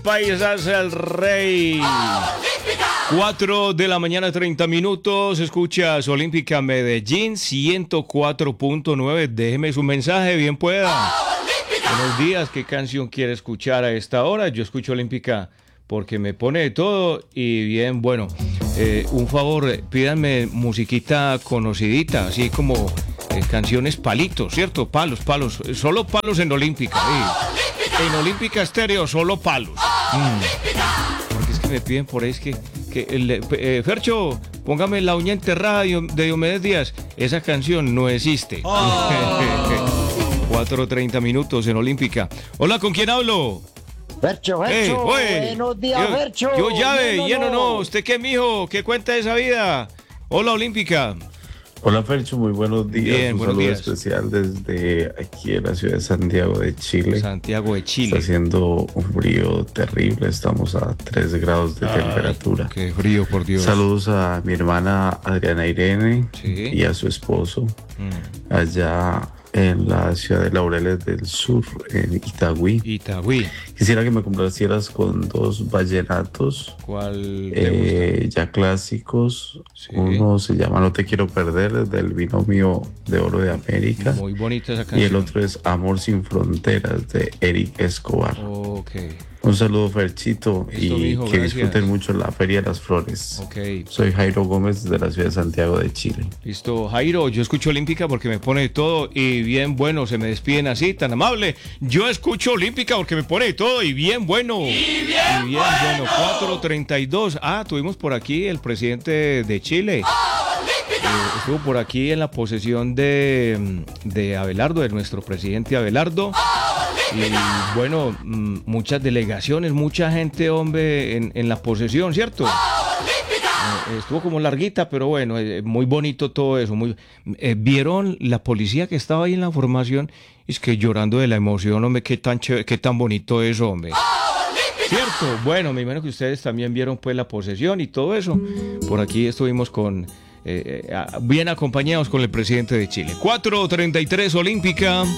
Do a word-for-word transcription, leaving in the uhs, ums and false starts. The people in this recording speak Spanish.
paisas, el rey. cuatro de la mañana, treinta minutos. Escuchas Olímpica Medellín ciento cuatro punto nueve. Déjeme su mensaje, bien pueda. Buenos días, ¿qué canción quiere escuchar a esta hora? Yo escucho Olímpica porque me pone de todo y bien, bueno, eh, un favor, pídanme musiquita conocidita, así como eh, canciones palitos, ¿cierto? Palos, palos, solo palos en Olímpica. Sí. En Olímpica Estéreo, solo palos. Mm. Porque es que me piden por ahí, es que, que el, eh, Fercho, póngame La uña enterrada de Diomedes Díaz. Esa canción no existe. Oh. cuatro treinta minutos en Olímpica. Hola, ¿con quién hablo? Fercho, Fercho, hey, buenos días, yo, Fercho. Yo llave, no, lleno no. no. ¿Usted qué, mijo? ¿Qué cuenta de esa vida? Hola, Olímpica. Hola, Fercho, muy buenos días. Bien, un buenos saludo días. especial desde aquí en la ciudad de Santiago de Chile. Santiago de Chile. Está haciendo un frío terrible, estamos a tres grados de Ay, temperatura. Qué frío, por Dios. Saludos a mi hermana Adriana Irene ¿Sí? y a su esposo mm. allá en la ciudad de Laureles del Sur, en Itagüí. Itagüí. Quisiera que me complacieras con dos vallenatos. ¿Cuál te eh, gusta? Ya clásicos. Sí. Uno se llama No te quiero perder, del binomio de oro de América. Muy bonita esa canción. Y el otro es Amor sin fronteras, de Eric Escobar. Ok. Un saludo, Ferchito, Listo, y mijo, que gracias. disfruten mucho la Feria de las Flores. Ok. Soy Jairo Gómez de la ciudad de Santiago de Chile. Listo, Jairo, yo escucho Olímpica porque me pone de todo y bien bueno, se me despiden así, tan amable. Yo escucho Olímpica porque me pone de todo y bien bueno. Y bien, y bien bueno. bueno, cuatro treinta y dos. Ah, tuvimos por aquí el presidente de Chile. Eh, estuvo por aquí en la posesión de, de Abelardo, de nuestro presidente Abelardo. Y bueno, muchas delegaciones, mucha gente, hombre, en, en la posesión, ¿cierto? Eh, estuvo como larguita, pero bueno, eh, muy bonito todo eso. Muy, eh, ¿vieron la policía que estaba ahí en la formación? Es que llorando de la emoción, hombre, qué tan, chévere, qué tan bonito es, hombre. ¿Cierto? Bueno, me imagino que ustedes también vieron pues la posesión y todo eso. Por aquí estuvimos con... Eh, bien acompañados con el presidente de Chile. cuatro treinta y tres Olímpica.